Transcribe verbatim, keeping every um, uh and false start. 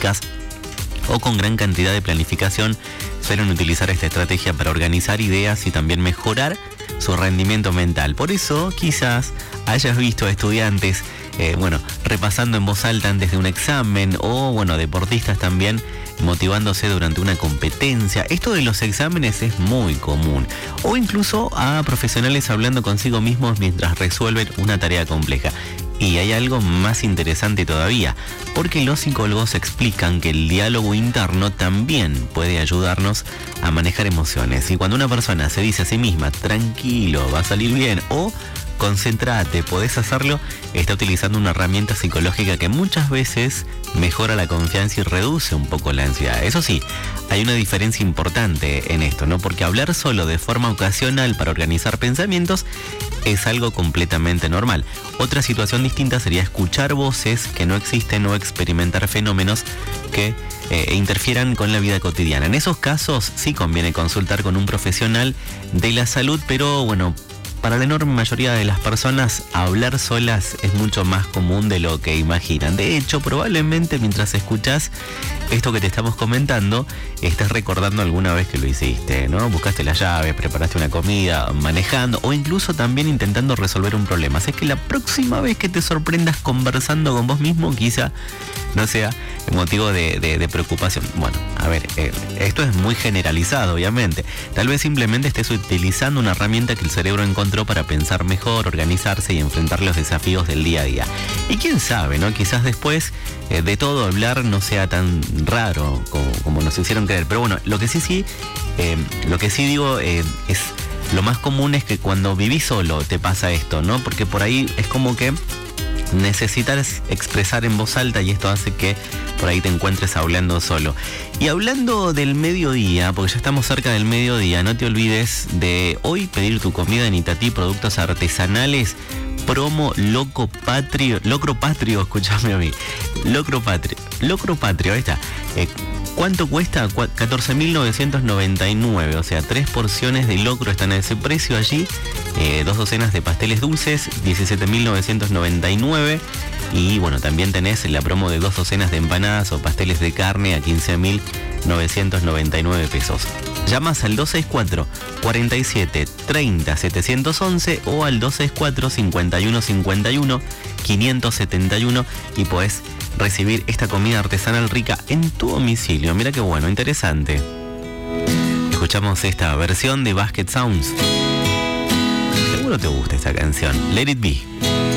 específicas o con gran cantidad de planificación suelen utilizar esta estrategia para organizar ideas y también mejorar su rendimiento mental. Por eso quizás hayas visto a estudiantes eh, bueno, repasando en voz alta antes de un examen, o bueno, deportistas también motivándose durante una competencia. Esto de los exámenes es muy común, o incluso a profesionales hablando consigo mismos mientras resuelven una tarea compleja. Y hay algo más interesante todavía, porque los psicólogos explican que el diálogo interno también puede ayudarnos a manejar emociones. Y cuando una persona se dice a sí misma, tranquilo, va a salir bien, o concéntrate, podés hacerlo, está utilizando una herramienta psicológica que muchas veces mejora la confianza y reduce un poco la ansiedad. Eso sí, hay una diferencia importante en esto, ¿no? Porque hablar solo de forma ocasional para organizar pensamientos es algo completamente normal. Otra situación distinta sería escuchar voces que no existen o experimentar fenómenos que eh, interfieran con la vida cotidiana. En esos casos sí conviene consultar con un profesional de la salud, pero bueno, para la enorme mayoría de las personas, hablar solas es mucho más común de lo que imaginan. De hecho, probablemente mientras escuchás esto que te estamos comentando, estás recordando alguna vez que lo hiciste, ¿no? Buscaste la llave, preparaste una comida, manejando, o incluso también intentando resolver un problema. Así que la próxima vez que te sorprendas conversando con vos mismo, quizá no sea motivo de, de, de preocupación. Bueno, a ver, eh, esto es muy generalizado, obviamente. Tal vez simplemente estés utilizando una herramienta que el cerebro encontró para pensar mejor, organizarse y enfrentar los desafíos del día a día. Y quién sabe, ¿no? Quizás después eh, de todo hablar no sea tan raro como, como nos hicieron creer. Pero bueno, lo que sí, sí, eh, lo que sí digo eh, es, lo más común es que cuando vivís solo te pasa esto, ¿no? Porque por ahí es como que necesitas expresar en voz alta y esto hace que por ahí te encuentres hablando solo. Y hablando del mediodía, porque ya estamos cerca del mediodía, no te olvides de hoy pedir tu comida en Itatí, productos artesanales, promo Loco Patrio, Locro Patrio, escúchame a mí, Locro Patrio, Locro Patrio, ahí está. Eh, ¿Cuánto cuesta? catorce mil novecientos noventa y nueve, o sea, tres porciones de locro están a ese precio allí, eh, dos docenas de pasteles dulces, diecisiete mil novecientos noventa y nueve, y bueno, también tenés la promo de dos docenas de empanadas o pasteles de carne a quince mil novecientos noventa y nueve pesos. Llamas al dos seis cuatro, cuarenta y siete, treinta, setecientos once o al dos seis cuatro, cincuenta y uno, cincuenta y uno, quinientos setenta y uno y podés recibir esta comida artesanal rica en tu domicilio. Mira qué bueno, interesante. Escuchamos esta versión de Basket Sounds. Seguro te gusta esta canción. Let It Be.